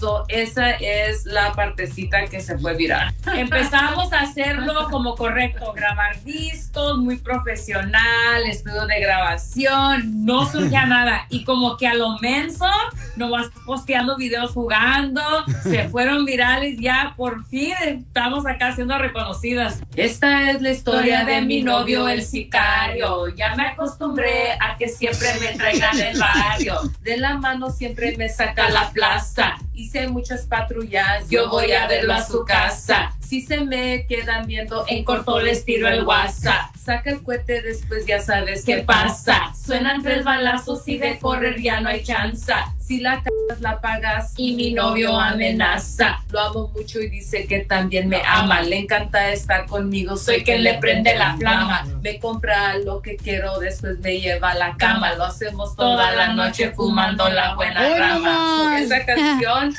Esa es la partecita que se fue viral. Empezamos a hacerlo como correcto, grabar discos, muy profesional, estudio de grabación, no surgía nada. Y como que a lo menso, nomás posteando videos jugando, se fueron virales, ya por fin estamos acá siendo reconocidas. Esta es la historia de mi novio el sicario. Ya me acostumbré a que siempre me traigan del barrio. De la mano siempre me saca a la plaza. Hice muchas patrullas, yo voy a verlo a su casa. Si se me quedan viendo, en corto les tiro el WhatsApp. Saca el cohete, después ya sabes qué pasa. Suenan 3 balazos y de correr ya no hay chance. Si la cagas, la pagas y mi novio amenaza. Lo amo mucho y dice que también me ama. Le encanta estar conmigo, soy quien le prende la flama. Me compra lo que quiero, después me lleva a la cama. Lo hacemos toda la noche fumando la buena rama. Esa canción,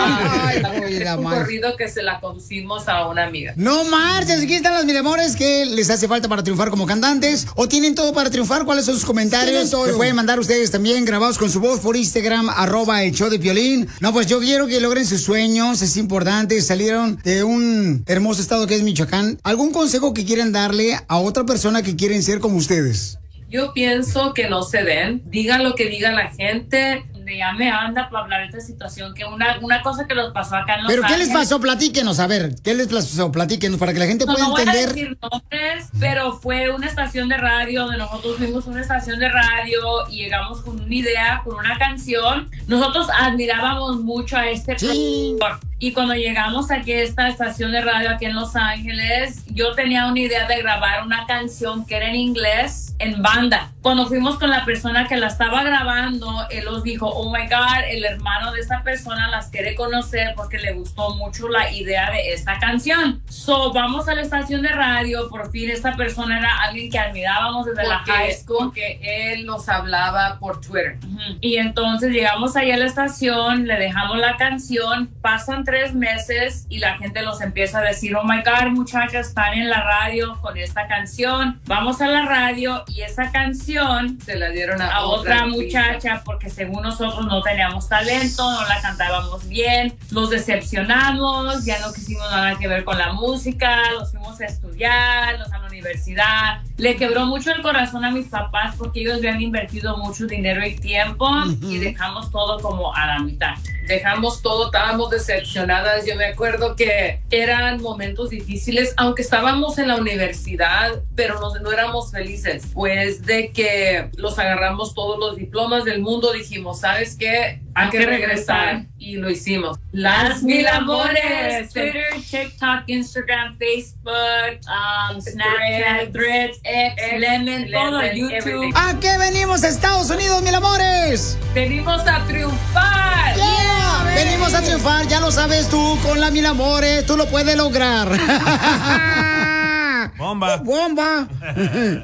un corrido que se la conducimos a una amiga. No marches, aquí están las mil amores que les hace falta para triunfar como cantantes o tienen todo para triunfar. ¿Cuáles son sus comentarios? Que pueden mandar ustedes también grabados con su voz por Instagram, @el show de Piolín. No, pues yo quiero que logren sus sueños, es importante. Salieron de un hermoso estado que es Michoacán. ¿Algún consejo que quieran darle a otra persona que quieren ser como ustedes? Yo pienso que no se den, digan lo que diga la gente. Ya me anda para hablar de esta situación, que una cosa que nos pasó acá en Los ¿Pero Ángeles. qué les pasó? Platíquenos, a ver, ¿qué les pasó? Platíquenos para que la gente pueda entender. No voy a decir nombres, pero fue una estación de radio, donde nosotros fuimos a una estación de radio y llegamos con una idea, con una canción. Nosotros admirábamos mucho a este productor. Y cuando llegamos aquí a esta estación de radio aquí en Los Ángeles, yo tenía una idea de grabar una canción que era en inglés, en banda. Cuando fuimos con la persona que la estaba grabando, él nos dijo, oh my God, el hermano de esta persona las quiere conocer porque le gustó mucho la idea de esta canción. So, vamos a la estación de radio, por fin esta persona era alguien que admirábamos desde la high school. Porque él nos hablaba por Twitter. Y entonces llegamos ahí a la estación, le dejamos la canción, pasan 3 meses y la gente nos empieza a decir, oh my God, muchachas, están en la radio con esta canción. Vamos a la radio y esa canción se la dieron a otra muchacha porque según nosotros no teníamos talento, no la cantábamos bien, nos decepcionamos, ya no quisimos nada que ver con la música, nos fuimos a estudiar, nos a la universidad. Le quebró mucho el corazón a mis papás porque ellos habían invertido mucho dinero y tiempo y dejamos todo como a la mitad. Dejamos todo, estábamos decepcionadas. Yo me acuerdo que eran momentos difíciles, aunque estábamos en la universidad, pero no éramos felices. Pues de que los agarramos todos los diplomas del mundo, dijimos, ¿sabes qué? Hay que regresar. Y lo hicimos. Las Mil Amores. Twitter, TikTok, Instagram, Facebook, Snapchat, Threads, X, Lemon, todo, YouTube. Everything. ¿A qué venimos a Estados Unidos, mil amores? Venimos a triunfar. Yeah, venimos a triunfar, ya lo sabes tú, con la mil amores, tú lo puedes lograr. Bomba. Bomba.